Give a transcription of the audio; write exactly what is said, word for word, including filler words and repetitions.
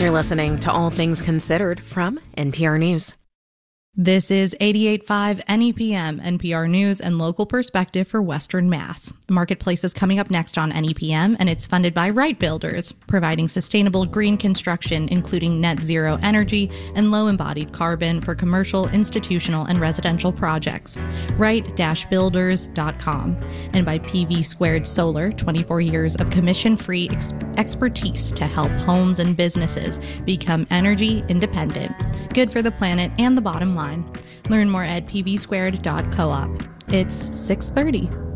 You're listening to All Things Considered from N P R News. This is eighty-eight point five N E P M, N P R News and local perspective for Western Mass. Marketplace is coming up next on N E P M, and it's funded by Wright Builders, providing sustainable green construction, including net zero energy and low embodied carbon for commercial, institutional, and residential projects. Wright Builders dot com. And by P V Squared Solar, twenty-four years of commission-free ex- expertise to help homes and businesses become energy independent. Good for the planet and the bottom line. Learn more at P V squared dot coop. It's six thirty.